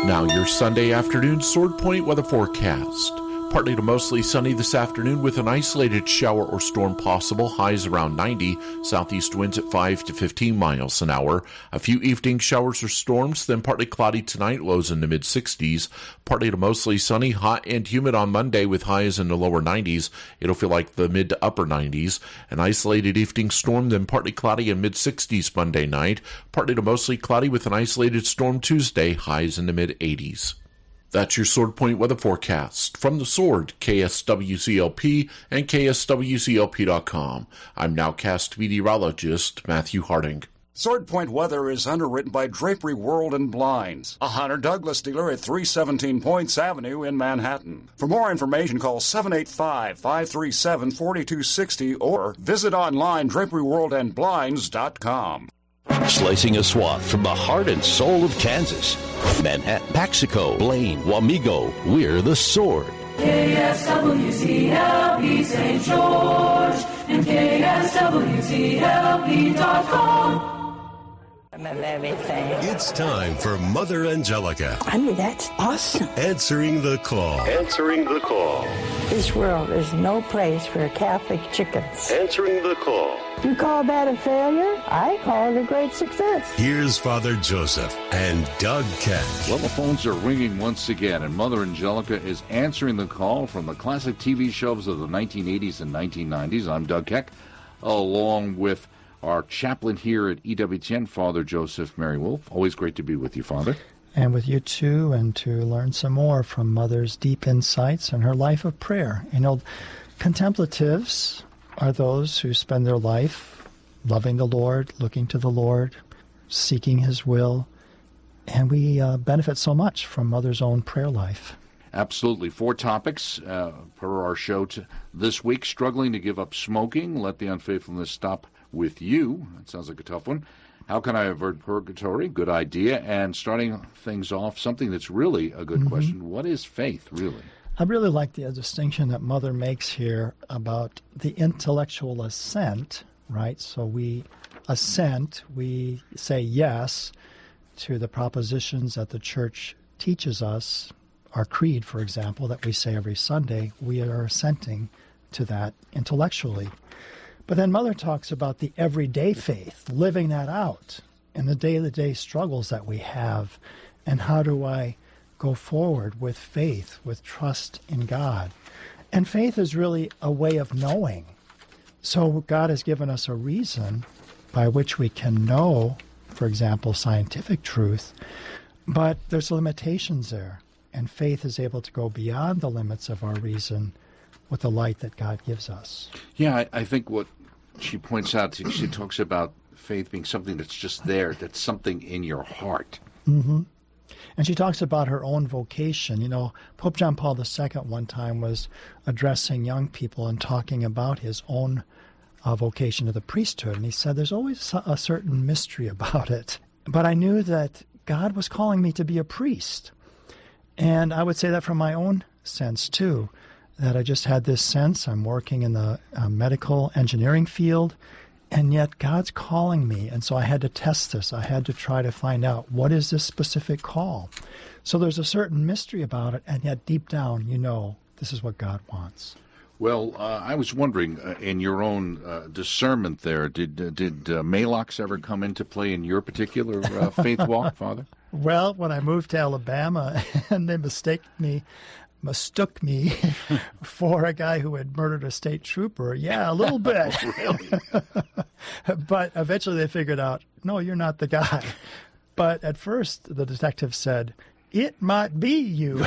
Now your Sunday afternoon Sword Point weather forecast. Partly to mostly sunny this afternoon with an isolated shower or storm possible. Highs around 90. Southeast winds at 5 to 15 miles an hour. A few evening showers or storms, then partly cloudy tonight. Lows in the mid-60s. Partly to mostly sunny, hot and humid on Monday with highs in the lower 90s. It'll feel like the mid to upper 90s. An isolated evening storm, then partly cloudy and mid-60s Monday night. Partly to mostly cloudy with an isolated storm Tuesday. Highs in the mid-80s. That's your Sword Point weather forecast. From the Sword, KSWCLP and KSWCLP.com. I'm nowcast meteorologist Matthew Harding. Sword Point weather is underwritten by Drapery World and Blinds, a Hunter Douglas dealer at 317 Points Avenue in Manhattan. For more information, call 785-537-4260 or visit online draperyworldandblinds.com. Slicing a swath from the heart and soul of Kansas. Manhattan, Paxico, Blaine, Wamego, we're the Sword. KSWCLP St. George and KSWCLP.com. Of everything. It's time for Mother Angelica. I mean, that's awesome. Answering the call. Answering the call. This world is no place for Catholic chickens. Answering the call. You call that a failure? I call it a great success. Here's Father Joseph and Doug Keck. Well, the phones are ringing once again, and Mother Angelica is answering the call from the classic TV shows of the 1980s and 1990s. I'm Doug Keck, along with our chaplain here at EWTN, Father Joseph Mary Wolf. Always great to be with you, Father. And with you, too, and to learn some more from Mother's deep insights and her life of prayer. You know, contemplatives are those who spend their life loving the Lord, looking to the Lord, seeking His will, and we benefit so much from Mother's own prayer life. Absolutely. 4 topics per our show this week. Struggling to give up smoking. Let the unfaithfulness stop with you. That sounds like a tough one. How can I avert purgatory? Good idea. And starting things off, something that's really a good question. What is faith, really? I really like the distinction that Mother makes here about the intellectual assent, right? So we assent, we say yes to the propositions that the Church teaches us. Our creed, for example, that we say every Sunday, we are assenting to that intellectually. But then Mother talks about the everyday faith, living that out, and the day-to-day struggles that we have, and how do I go forward with faith, with trust in God. And faith is really a way of knowing. So God has given us a reason by which we can know, for example, scientific truth, but there's limitations there. And faith is able to go beyond the limits of our reason with the light that God gives us. Yeah, I think what she points out, she talks about faith being something that's just there, that's something in your heart. Mm-hmm. And she talks about her own vocation. You know, Pope John Paul II one time was addressing young people and talking about his own vocation to the priesthood. And he said, there's always a certain mystery about it. But I knew that God was calling me to be a priest. And I would say that from my own sense, too, that I just had this sense. I'm working in the medical engineering field, and yet God's calling me. And so I had to test this. I had to try to find out, what is this specific call? So there's a certain mystery about it, and yet deep down, you know, this is what God wants. Well, I was wondering, in your own discernment there, did Malox ever come into play in your particular faith walk, Father? Well, when I moved to Alabama and they mistook me for a guy who had murdered a state trooper, yeah, a little bit. Really? But eventually they figured out, no, you're not the guy. But at first the detective said, it might be you.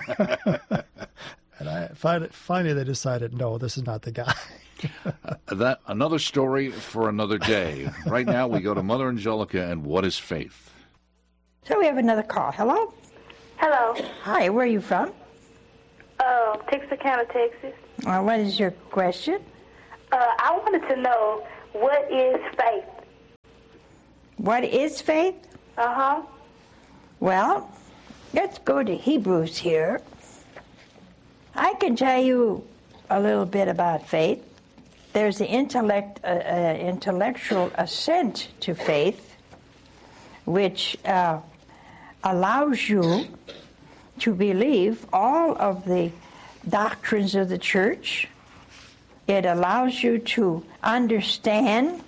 And finally they decided, no, this is not the guy. That another story for another day. Right now we go to Mother Angelica and what is faith? So we have another call. Hello? Hello. Hi, where are you from? Texarkana, Texas. What is your question? I wanted to know, what is faith? What is faith? Uh-huh. Well, let's go to Hebrews here. I can tell you a little bit about faith. There's the intellectual assent to faith, which allows you to believe all of the doctrines of the church. It allows you to understand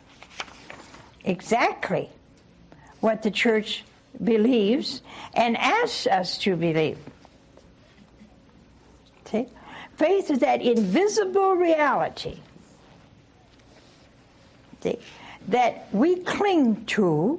exactly what the church believes and asks us to believe. See? Faith is that invisible reality, see, that we cling to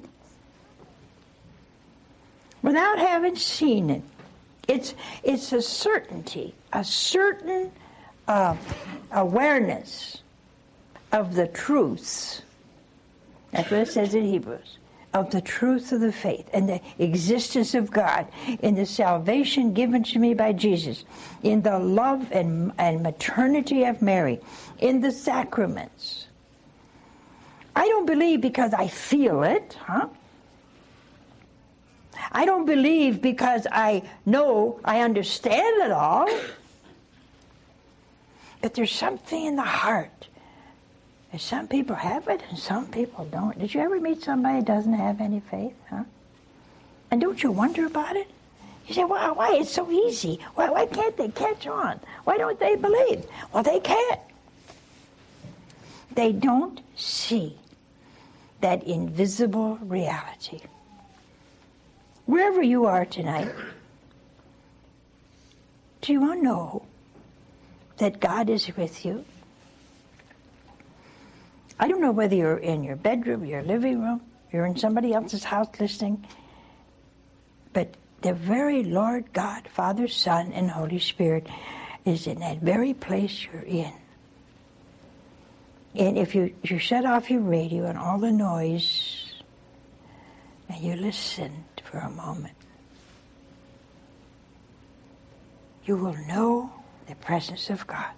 without having seen it. It's a certainty, a certain awareness of the truths. That's what it says in Hebrews. Of the truth of the faith and the existence of God, in the salvation given to me by Jesus, in the love and maternity of Mary, in the sacraments. I don't believe because I feel it, I don't believe because I know, I understand it all. But there's something in the heart. And some people have it and some people don't. Did you ever meet somebody who doesn't have any faith? And don't you wonder about it? You say, well, why? It's so easy. Why can't they catch on? Why don't they believe? Well, they can't. They don't see that invisible reality. Wherever you are tonight, do you know that God is with you? I don't know whether you're in your bedroom, your living room, you're in somebody else's house listening, but the very Lord God, Father, Son, and Holy Spirit is in that very place you're in. And if you shut off your radio and all the noise, and you listen for a moment, you will know the presence of God.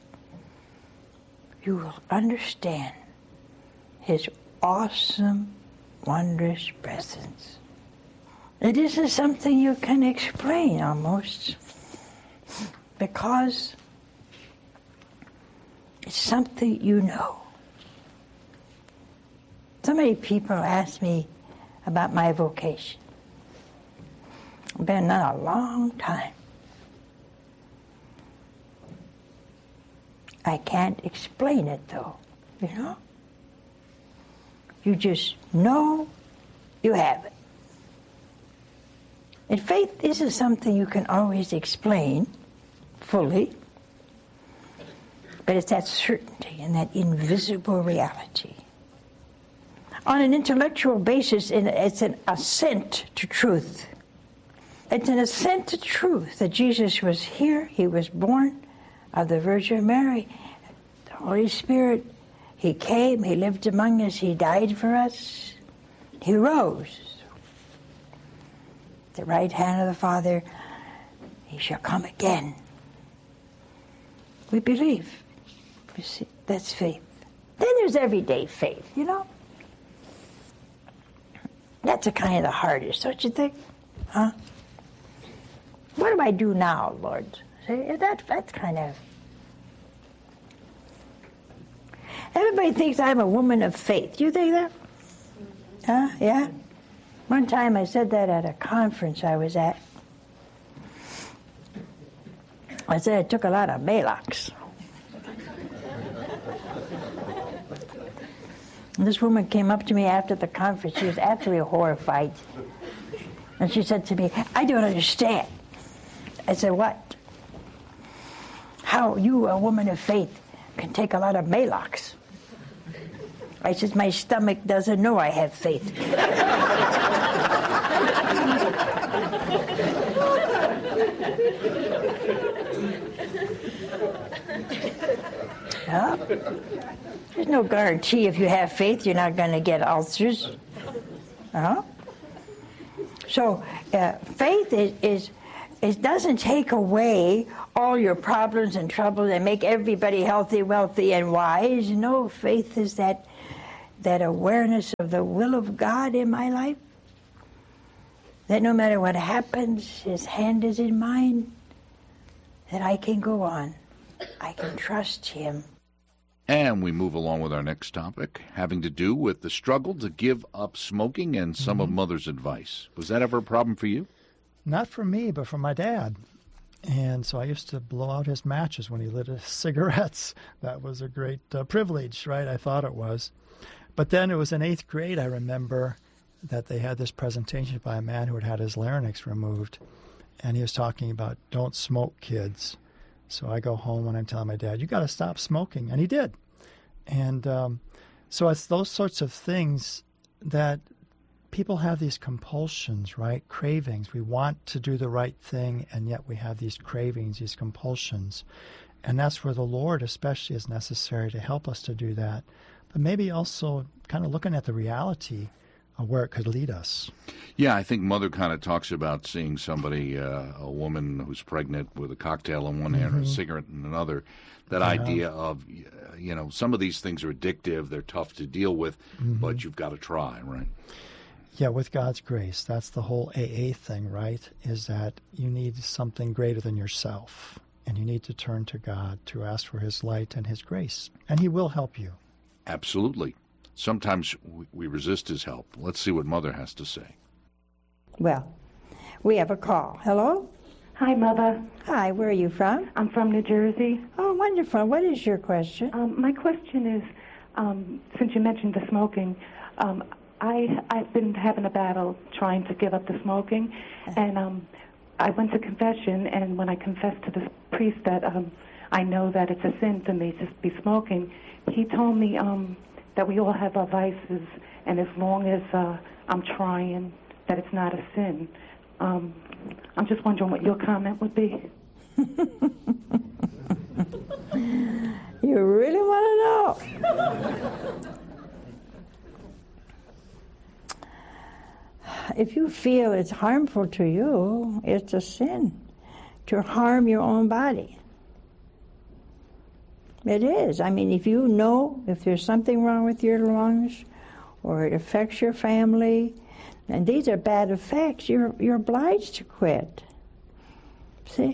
You will understand His awesome, wondrous presence. It isn't something you can explain almost, because it's something you know. So many people ask me about my vocation. I've been on a long time. I can't explain it, though, you know? You just know you have it. And faith isn't something you can always explain fully, but it's that certainty and that invisible reality. On an intellectual basis, it's an assent to truth. It's an assent to truth that Jesus was here, He was born of the Virgin Mary, the Holy Spirit. He came, He lived among us, He died for us, He rose. At the right hand of the Father, He shall come again. We believe. You see, that's faith. Then there's everyday faith, you know? That's a kind of the hardest, don't you think? Huh? What do I do now, Lord? See, that's kind of... Everybody thinks I'm a woman of faith. Do you think that? Huh? Yeah? One time I said that at a conference I was at. I said I took a lot of Maalox. And this woman came up to me after the conference. She was absolutely horrified. And she said to me, I don't understand. I said, what? How you, a woman of faith, can take a lot of Maalox. I said, my stomach doesn't know I have faith. Yeah. There's no guarantee if you have faith you're not going to get ulcers. So faith it doesn't take away all your problems and troubles and make everybody healthy, wealthy, and wise. No, faith is that awareness of the will of God in my life. That no matter what happens, His hand is in mine. That I can go on. I can trust Him. And we move along with our next topic, having to do with the struggle to give up smoking and some of Mother's advice. Was that ever a problem for you? Not for me, but for my dad. And so I used to blow out his matches when he lit his cigarettes. That was a great privilege, right? I thought it was. But then it was in 8th grade, I remember, that they had this presentation by a man who had had his larynx removed. And he was talking about, don't smoke, kids. So I go home and I'm telling my dad, you got to stop smoking. And he did. And so it's those sorts of things that people have these compulsions, right? Cravings. We want to do the right thing, and yet we have these cravings, these compulsions. And that's where the Lord especially is necessary to help us to do that. But maybe also kind of looking at the reality of where it could lead us. Yeah, I think Mother kind of talks about seeing somebody, a woman who's pregnant with a cocktail in one hand or a cigarette in another. That idea of, some of these things are addictive, they're tough to deal with, but you've got to try, right? Yeah, with God's grace. That's the whole AA thing, right? Is that you need something greater than yourself. And you need to turn to God to ask for His light and His grace. And He will help you. Absolutely. Sometimes we resist His help. Let's see what Mother has to say. Well, we have a call. Hello? Hi, Mother. Hi, where are you from? I'm from New Jersey. Oh, wonderful. What is your question? My question is, since you mentioned the smoking, I've been having a battle trying to give up the smoking, and I went to confession, and when I confessed to this priest that I know that it's a sin for me to be smoking, he told me that we all have our vices, and as long as I'm trying, that it's not a sin. I'm just wondering what your comment would be. You really want to know? If you feel it's harmful to you, it's a sin to harm your own body. It is. I mean, if you know if there's something wrong with your lungs or it affects your family, and these are bad effects, you're obliged to quit. See?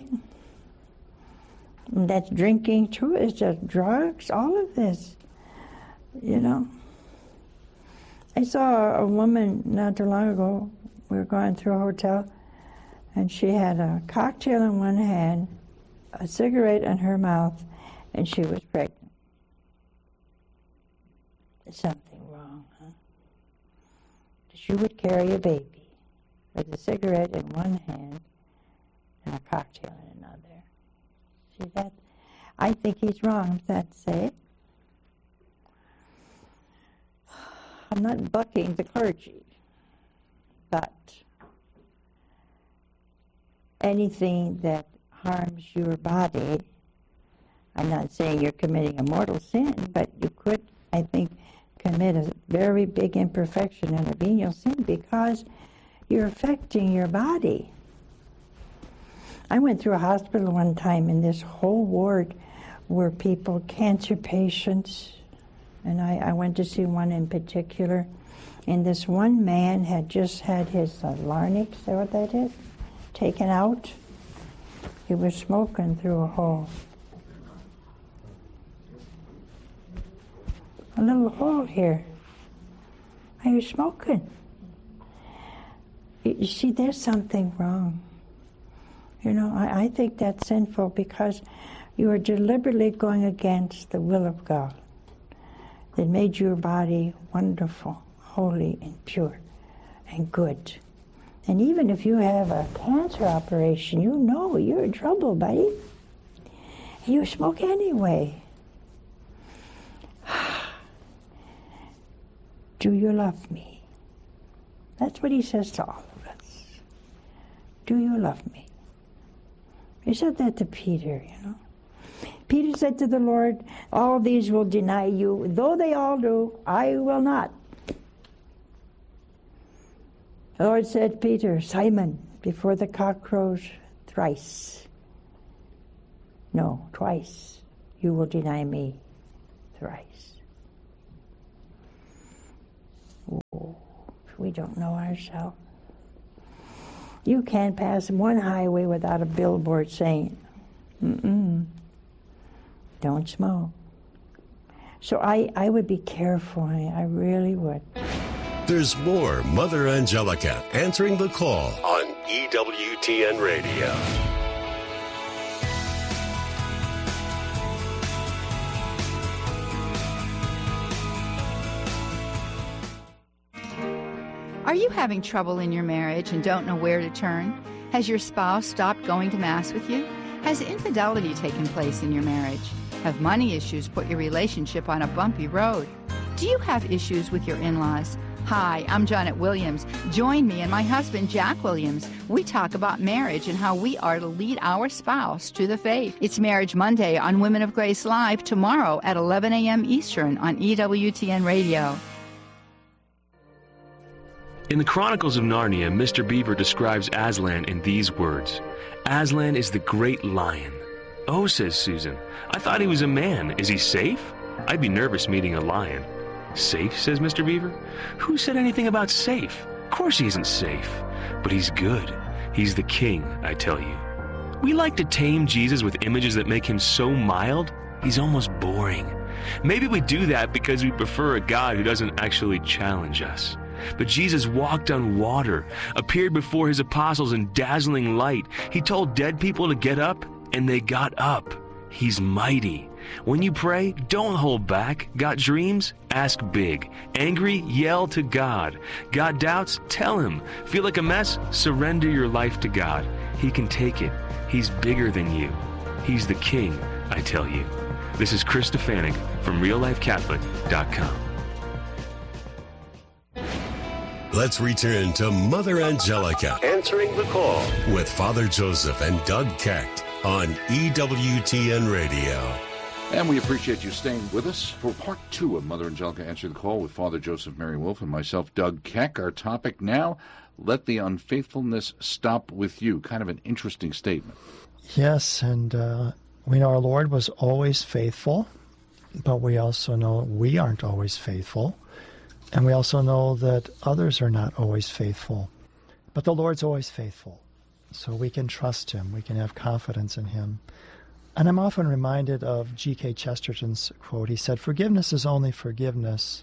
And that's drinking too, it's just drugs, all of this, I saw a woman not too long ago. We were going through a hotel, and she had a cocktail in one hand, a cigarette in her mouth, and she was pregnant. There's something wrong, huh? She would carry a baby with a cigarette in one hand and a cocktail in another. See that? I think he's wrong, if that's it. I'm not bucking the clergy, but anything that harms your body, I'm not saying you're committing a mortal sin, but you could, I think, commit a very big imperfection and a venial sin because you're affecting your body. I went through a hospital one time, and this whole ward were people, cancer patients, and I went to see one in particular, and this one man had just had his larynx, is that what that is, taken out. He was smoking through a hole. A little hole here. He was smoking. You see, there's something wrong. I think that's sinful because you are deliberately going against the will of God that made your body wonderful, holy, and pure, and good. And even if you have a cancer operation, you're in trouble, buddy. And you smoke anyway. Do you love me? That's what he says to all of us. Do you love me? He said that to Peter, Peter said to the Lord, all these will deny you. Though they all do, I will not. The Lord said, Peter, Simon, before the cock crows thrice, no, twice, you will deny me thrice. Oh, we don't know ourselves. You can't pass one highway without a billboard saying, don't smoke. So I would be careful. I really would. There's more Mother Angelica answering the call on EWTN Radio. Are you having trouble in your marriage and don't know where to turn? Has your spouse stopped going to Mass with you? Has infidelity taken place in your marriage? Have money issues put your relationship on a bumpy road? Do you have issues with your in-laws? Hi, I'm Janet Williams. Join me and my husband, Jack Williams. We talk about marriage and how we are to lead our spouse to the faith. It's Marriage Monday on Women of Grace Live tomorrow at 11 a.m. Eastern on EWTN Radio. In the Chronicles of Narnia, Mr. Beaver describes Aslan in these words. Aslan is the great lion. Oh, says Susan, I thought he was a man. Is he safe? I'd be nervous meeting a lion. Safe, says Mr. Beaver. Who said anything about safe? Of course he isn't safe. But he's good. He's the king, I tell you. We like to tame Jesus with images that make him so mild, he's almost boring. Maybe we do that because we prefer a God who doesn't actually challenge us. But Jesus walked on water, appeared before his apostles in dazzling light. He told dead people to get up, and they got up. He's mighty. When you pray, don't hold back. Got dreams? Ask big. Angry? Yell to God. Got doubts? Tell him. Feel like a mess? Surrender your life to God. He can take it. He's bigger than you. He's the king, I tell you. This is Chris Stefanik from RealLifeCatholic.com. Let's return to Mother Angelica answering the call with Father Joseph and Doug Keck on EWTN Radio. And we appreciate you staying with us for part 2 of Mother Angelica Answering the Call with Father Joseph Mary Wolf and myself, Doug Keck. Our topic now, let the unfaithfulness stop with you. Kind of an interesting statement. Yes, and we know our Lord was always faithful, but we also know we aren't always faithful. And we also know that others are not always faithful. But the Lord's always faithful. So we can trust him. We can have confidence in him. And I'm often reminded of G.K. Chesterton's quote. He said, forgiveness is only forgiveness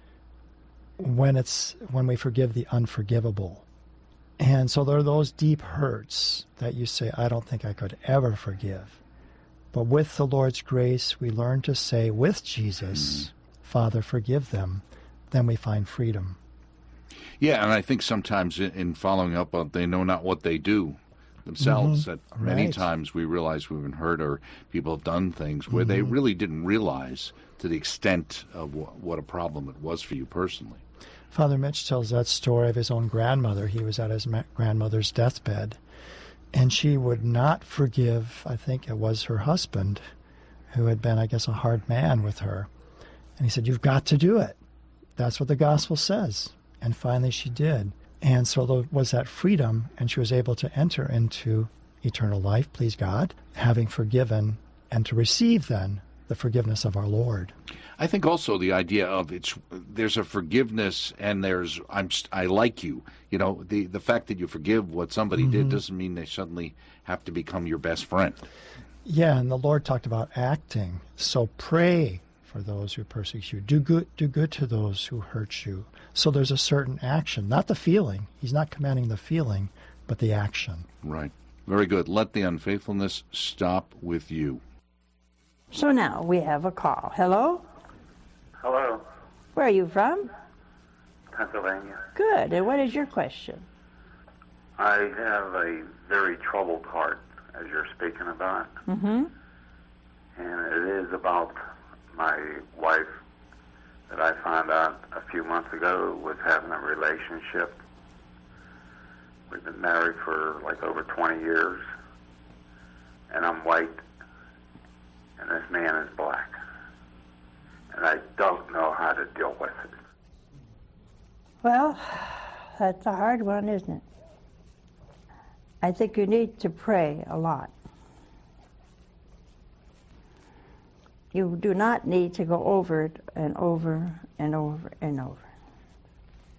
when we forgive the unforgivable. And so there are those deep hurts that you say, I don't think I could ever forgive. But with the Lord's grace, we learn to say with Jesus, Father, forgive them. Then we find freedom. Yeah, and I think sometimes in following up on they know not what they do themselves, that many times we realize we've been hurt or people have done things where they really didn't realize to the extent of what a problem it was for you personally. Father Mitch tells that story of his own grandmother. He was at his grandmother's deathbed, and she would not forgive, I think it was her husband, who had been, I guess, a hard man with her. And he said, you've got to do it. That's what the gospel says. And finally she did. And so there was that freedom, and she was able to enter into eternal life, please God, having forgiven, and to receive then the forgiveness of our Lord. I think also the idea of there's a forgiveness and there's I like you. You know, the fact that you forgive what somebody did doesn't mean they suddenly have to become your best friend. Yeah, and the Lord talked about acting. So pray for those who persecute you. Do good to those who hurt you. So there's a certain action, not the feeling. He's not commanding the feeling, but the action. Right. Very good. Let the unfaithfulness stop with you. So now we have a call. Hello? Hello. Where are you from? Pennsylvania. Good. And what is your question? I have a very troubled heart, as you're speaking about. Mm-hmm. And it is about my wife that I found out a few months ago was having a relationship. We've been married for like over 20 years. And I'm white, and this man is black. And I don't know how to deal with it. Well, that's a hard one, isn't it? I think you need to pray a lot. You do not need to go over it and over and over and over.